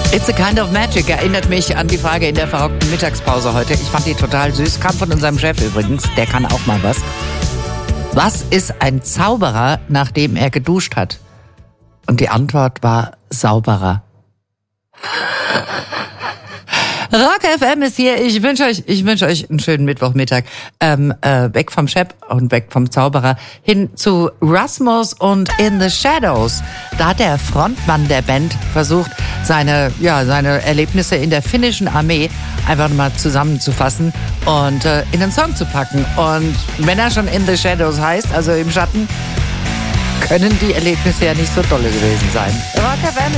It's a kind of magic erinnert mich an die Frage in der verrückten Mittagspause heute. Ich fand die total süß, kam von unserem Chef übrigens, der kann auch mal was. Was ist ein Zauberer, nachdem er geduscht hat? Und die Antwort war sauberer. Rock FM ist hier. Ich wünsche euch einen schönen Mittwochmittag. Weg vom Chef und weg vom Zauberer hin zu Rasmus und In the Shadows. Da hat der Frontmann der Band versucht, seine Erlebnisse in der finnischen Armee einfach mal zusammenzufassen und in einen Song zu packen. Und wenn er schon In the Shadows heißt, also im Schatten, können die Erlebnisse ja nicht so dolle gewesen sein. Rock FM